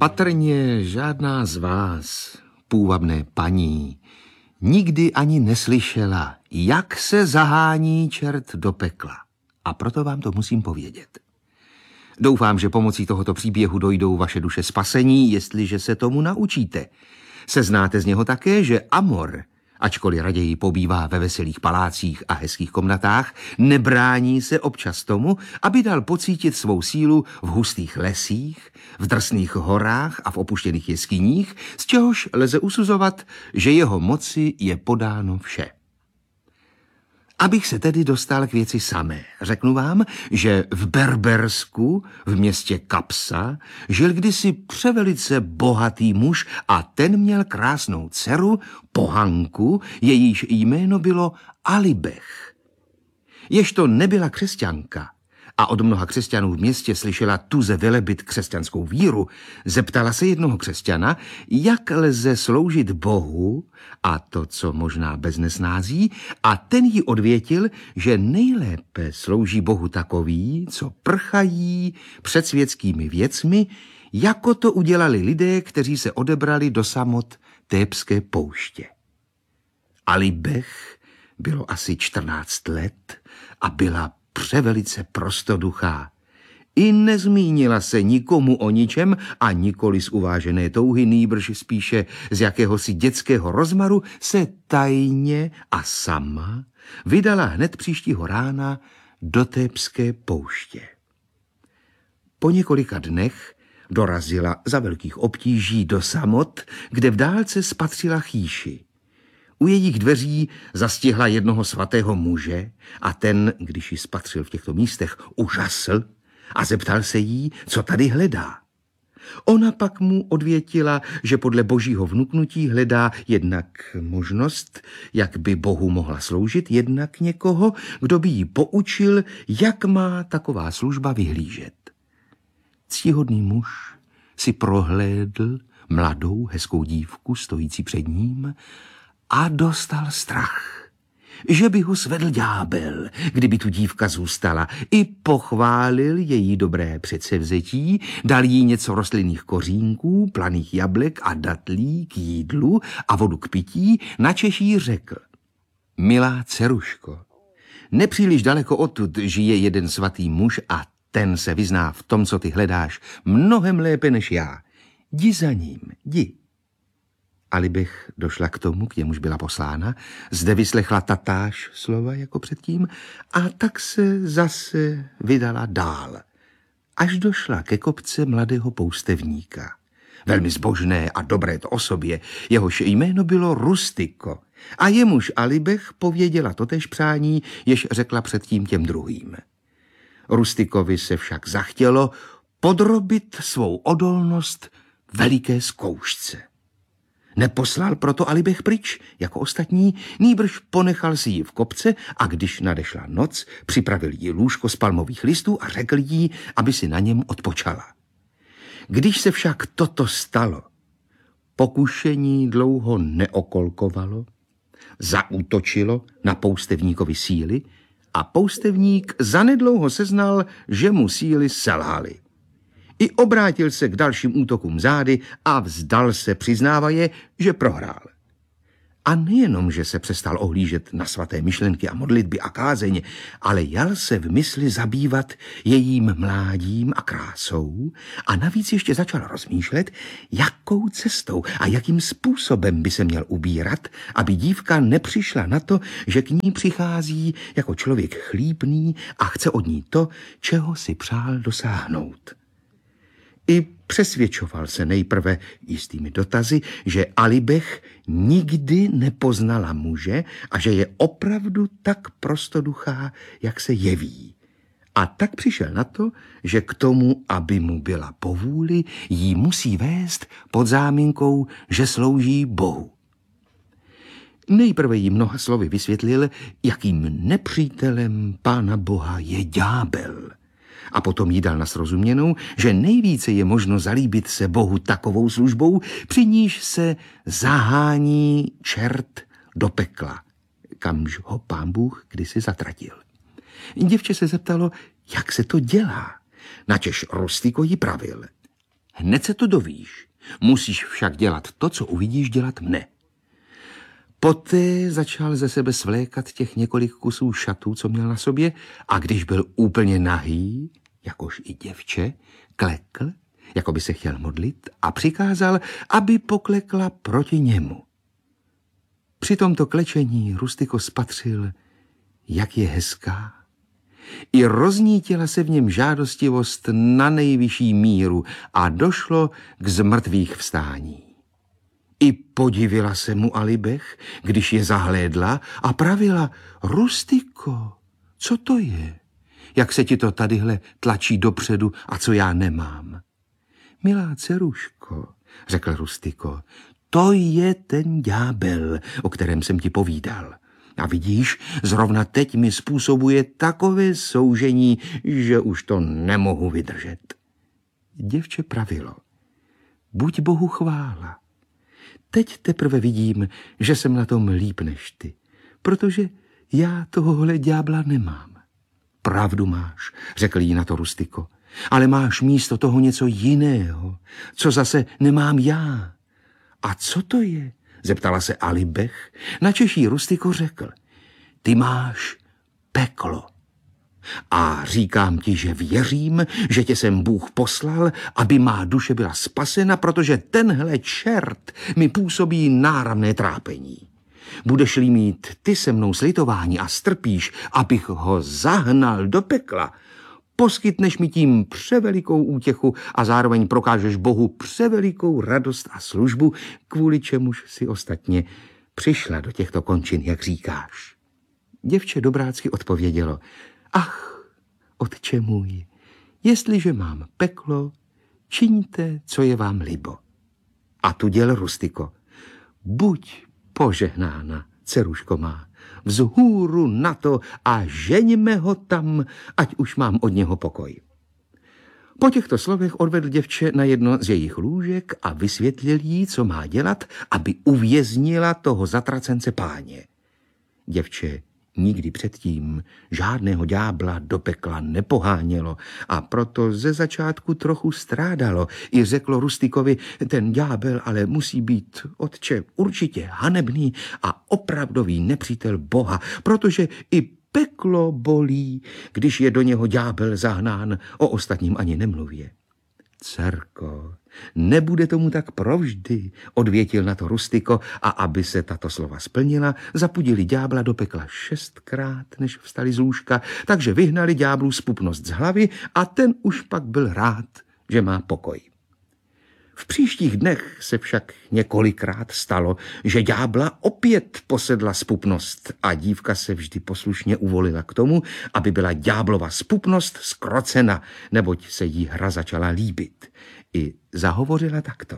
Patrně žádná z vás, půvabné paní, nikdy ani neslyšela, jak se zahání čert do pekla. A proto vám to musím povědět. Doufám, že pomocí tohoto příběhu dojdou vaše duše spasení, jestliže se tomu naučíte. Seznáte z něho také, že Amor, ačkoliv raději pobývá ve veselých palácích a hezkých komnatách, nebrání se občas tomu, aby dal pocítit svou sílu v hustých lesích, v drsných horách a v opuštěných jeskyních, z čehož lze usuzovat, že jeho moci je podáno vše. Abych se tedy dostal k věci samé, řeknu vám, že v Berbersku, v městě Kapsa, žil kdysi převelice bohatý muž a ten měl krásnou dceru, pohanku, jejíž jméno bylo Alibech. Ježto nebyla křesťanka a od mnoha křesťanů v městě slyšela tuze velebit křesťanskou víru, zeptala se jednoho křesťana, jak lze sloužit Bohu, a to, co možná bez nesnází, a ten jí odvětil, že nejlépe slouží Bohu takový, co prchají před světskými věcmi, jako to udělali lidé, kteří se odebrali do samot Thébské pouště. Alibech bylo asi 14 let a byla převelice prostoduchá. I nezmínila se nikomu o ničem a nikoli z uvážené touhy, nýbrž spíše z jakéhosi dětského rozmaru se tajně a sama vydala hned příštího rána do Thébské pouště. Po několika dnech dorazila za velkých obtíží do samot, kde v dálce spatřila chýši. U jejich dveří zastihla jednoho svatého muže a ten, když ji spatřil v těchto místech, užasl a zeptal se jí, co tady hledá. Ona pak mu odvětila, že podle božího vnuknutí hledá jednak možnost, jak by Bohu mohla sloužit, jednak někoho, kdo by jí poučil, jak má taková služba vyhlížet. Ctihodný muž si prohlédl mladou, hezkou dívku stojící před ním a dostal strach, že by ho svedl ďábel, kdyby tu dívka zůstala. I pochválil její dobré předsevzetí, dal jí něco rostlinných kořínků, planých jablek a datlí k jídlu a vodu k pití, načež jí řekl: milá dceruško, nepříliš daleko odtud žije jeden svatý muž a ten se vyzná v tom, co ty hledáš, mnohem lépe než já. Jdi za ním, jdi. Alibech došla k tomu, k němuž byla poslána, zde vyslechla tatáž slova jako předtím a tak se zase vydala dál, až došla ke kopce mladého poustevníka. Velmi zbožné a dobré to osobě, jehož jméno bylo Rustiko a jemuž Alibech pověděla totéž přání, jež řekla předtím těm druhým. Rustikovi se však zachtělo podrobit svou odolnost veliké zkoušce. Neposlal proto Alibech pryč, jako ostatní, nýbrž ponechal si ji v kopce a když nadešla noc, připravil jí lůžko z palmových listů a řekl jí, aby si na něm odpočala. Když se však toto stalo, pokušení dlouho neokolkovalo, zaútočilo na poustevníkovi síly a poustevník zanedlouho seznal, že mu síly selhaly. I obrátil se k dalším útokům zády a vzdal se, přiznávaje, že prohrál. A nejenom, že se přestal ohlížet na svaté myšlenky a modlitby a kázeň, ale jal se v mysli zabývat jejím mládím a krásou a navíc ještě začal rozmýšlet, jakou cestou a jakým způsobem by se měl ubírat, aby dívka nepřišla na to, že k ní přichází jako člověk chlípný a chce od ní to, čeho si přál dosáhnout. I přesvědčoval se nejprve jistými dotazy, že Alibech nikdy nepoznala muže a že je opravdu tak prostoduchá, jak se jeví. A tak přišel na to, že k tomu, aby mu byla povůli, jí musí vést pod záminkou, že slouží Bohu. Nejprve jí mnoha slovy vysvětlil, jakým nepřítelem Pána Boha je ďábel. A potom jí dal na srozuměnou, že nejvíce je možno zalíbit se Bohu takovou službou, při níž se zahání čert do pekla, kamž ho Pán Bůh kdysi zatratil. Děvče se zeptalo, jak se to dělá, načež Rustiko jí pravil: Hned se to dovíš. Musíš však dělat to, co uvidíš dělat mne. Poté začal ze sebe svlékat těch několik kusů šatů, co měl na sobě, a když byl úplně nahý, jakož i děvče, klekl, jako by se chtěl modlit, a přikázal, aby poklekla proti němu. Při tomto klečení Rustico spatřil, jak je hezká. I roznítila se v něm žádostivost na nejvyšší míru a došlo k zmrtvých vstání. I podivila se mu Alibech, když je zahlédla, a pravila: Rustico, co to je? Jak se ti to tadyhle tlačí dopředu a co já nemám? Milá dceruško, řekl Rustico, to je ten ďábel, o kterém jsem ti povídal. A vidíš, zrovna teď mi způsobuje takové soužení, že už to nemohu vydržet. Děvče pravilo: buď Bohu chvála. Teď teprve vidím, že jsem na tom líp než ty, protože já tohohle ďábla nemám. Pravdu máš, řekl jí na to Rustico, ale máš místo toho něco jiného, co zase nemám já. A co to je? Zeptala se Alibech, načež jí Rustico řekl: ty máš peklo. A říkám ti, že věřím, že tě sem Bůh poslal, aby má duše byla spasena, protože tenhle čert mi působí náramné trápení. Budeš-li mít ty se mnou slitování a strpíš, abych ho zahnal do pekla, poskytneš mi tím převelikou útěchu a zároveň prokážeš Bohu převelikou radost a službu, kvůli čemuž si ostatně přišla do těchto končin, jak říkáš. Děvče dobrácky odpovědělo: ach, otče můj, jestliže mám peklo, čiňte, co je vám libo. A tu děl Rustico: buď požehnána, dceruško má, vzhůru na to a ženíme ho tam, ať už mám od něho pokoj. Po těchto slovech odvedl děvče na jedno z jejich lůžek a vysvětlil jí, co má dělat, aby uvěznila toho zatracence páně. Děvče nikdy předtím žádného ďábla do pekla nepohánělo a proto ze začátku trochu strádalo. I řeklo Rusticovi: ten ďábel ale musí být, otče, určitě hanebný a opravdový nepřítel Boha, protože i peklo bolí, když je do něho ďábel zahnán, o ostatním ani nemluvě. Dcerko, nebude tomu tak provždy, odvětil na to Rustico, a aby se tato slova splnila, zapudili ďábla do pekla 6krát, než vstali z lůžka, takže vyhnali ďáblu zpupnost z hlavy a ten už pak byl rád, že má pokoj. V příštích dnech se však několikrát stalo, že ďábla opět posedla zpupnost a dívka se vždy poslušně uvolila k tomu, aby byla ďáblova zpupnost zkrocena, neboť se jí hra začala líbit. I zahovořila takto: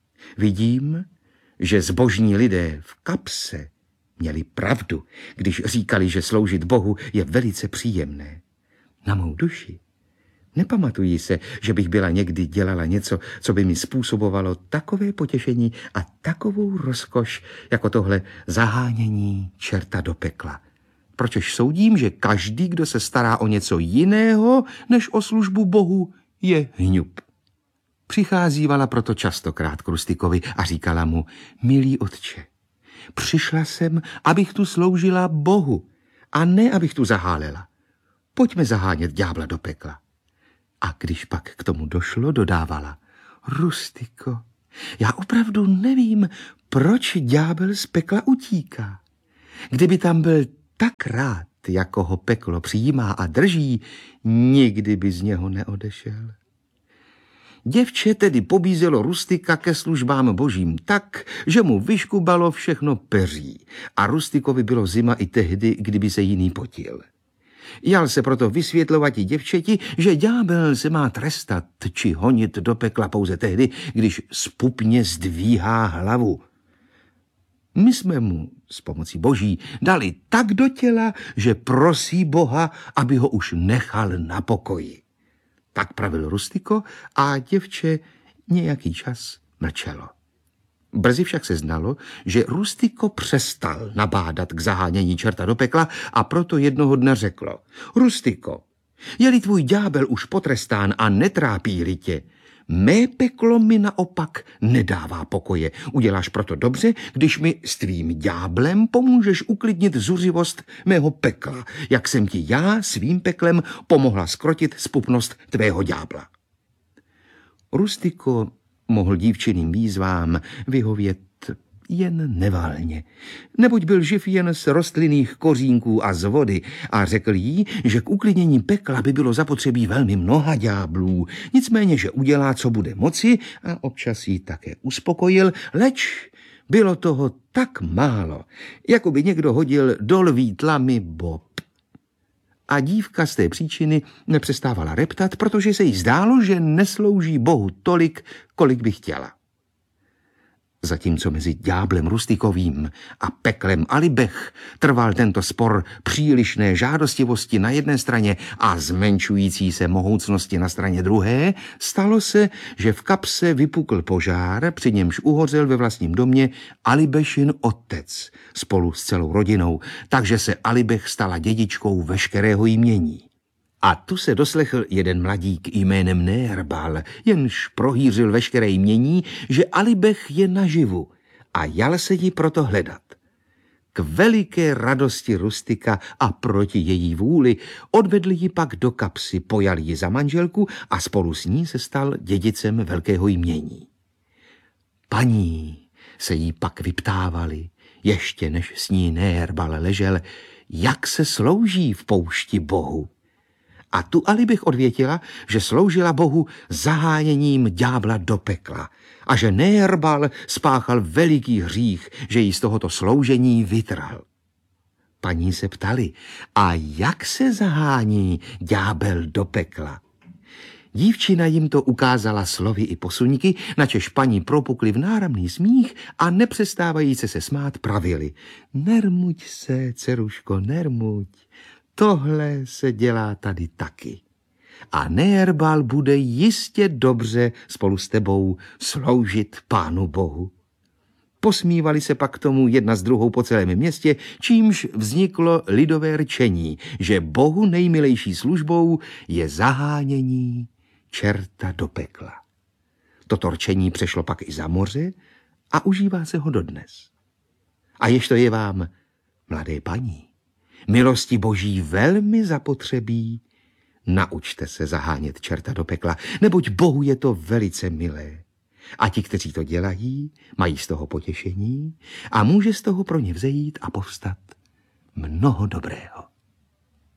vidím, že zbožní lidé v kapse měli pravdu, když říkali, že sloužit Bohu je velice příjemné. Na mou duši nepamatuji se, že bych byla někdy dělala něco, co by mi způsobovalo takové potěšení a takovou rozkoš, jako tohle zahánění čerta do pekla. Pročež soudím, že každý, kdo se stará o něco jiného, než o službu Bohu, je hňup. Přicházívala proto častokrát k Rusticovi a říkala mu: milý otče, přišla jsem, abych tu sloužila Bohu a ne, abych tu zahálela. Pojďme zahánět ďábla do pekla. A když pak k tomu došlo, dodávala: Rustico, já opravdu nevím, proč ďábel z pekla utíká. Kdyby tam byl tak rád, jako ho peklo přijímá a drží, nikdy by z něho neodešel. Děvče tedy pobízelo Rustika ke službám božím tak, že mu vyškubalo všechno peří a Rusticovi bylo zima i tehdy, kdyby se jiný potil. Jal se proto vysvětlovat i děvčeti, že ďábel se má trestat či honit do pekla pouze tehdy, když zpupně zdvíhá hlavu. My jsme mu s pomocí boží dali tak do těla, že prosí Boha, aby ho už nechal na pokoji. Tak pravil Rustico a děvče nějaký čas mlčelo. Brzy však se znalo, že Rustico přestal nabádat k zahánění čerta do pekla a proto jednoho dne řeklo: Rustico, je-li tvůj ďábel už potrestán a netrápí-li tě, Mé peklo mi naopak nedává pokoje. Uděláš proto dobře, když mi s tvým ďáblem pomůžeš uklidnit zuřivost mého pekla, jak jsem ti já svým peklem pomohla skrotit zpupnost tvého ďábla. Rustiko mohl dívčiným výzvám vyhovět jen nevalně, neboť byl živ jen z rostlinných kořínků a z vody a řekl jí, že k uklidnění pekla by bylo zapotřebí velmi mnoha ďáblů, nicméně, že udělá, co bude moci a občas jí také uspokojil, leč bylo toho tak málo, jako by někdo hodil do lví tlamy bob. A dívka z té příčiny nepřestávala reptat, protože se jí zdálo, že neslouží Bohu tolik, kolik by chtěla. Zatímco mezi ďáblem Rustikovým a peklem Alibech trval tento spor přílišné žádostivosti na jedné straně a zmenšující se mohoucnosti na straně druhé, stalo se, že v kapse vypukl požár, při němž uhořel ve vlastním domě Alibešin otec spolu s celou rodinou, takže se Alibech stala dědičkou veškerého jmění. A tu se doslechl jeden mladík jménem Neherbal, jenž prohýřil veškeré jmění, že Alibech je naživu a jal se jí proto hledat. K veliké radosti Rustika a proti její vůli odvedl ji pak do kapsy, pojal ji za manželku a spolu s ní se stal dědicem velkého jmění. Paní se jí pak vyptávali, ještě než s ní Neherbal ležel, jak se slouží v poušti Bohu. A tu Alibech odvětila, že sloužila Bohu zaháněním ďábla do pekla a že Neherbal spáchal veliký hřích, že ji z tohoto sloužení vytrhl. Paní se ptali, a jak se zahání ďábel do pekla? Dívčina jim to ukázala slovy i posuňky, načež paní propukli v náramný smích a nepřestávajíce se smát pravili. Nermuď se, dceruško, nermuď. Tohle se dělá tady taky. A Neherbal bude jistě dobře spolu s tebou sloužit Pánu Bohu. Posmívali se pak tomu jedna s druhou po celém městě, čímž vzniklo lidové rčení, že Bohu nejmilejší službou je zahánění čerta do pekla. Toto rčení přešlo pak i za moře a užívá se ho dodnes. A jež to je vám, mladé paní, milosti Boží velmi zapotřebí, naučte se zahánět čerta do pekla, neboť Bohu je to velice milé. A ti, kteří to dělají, mají z toho potěšení a může z toho pro ně vzejít a povstat mnoho dobrého.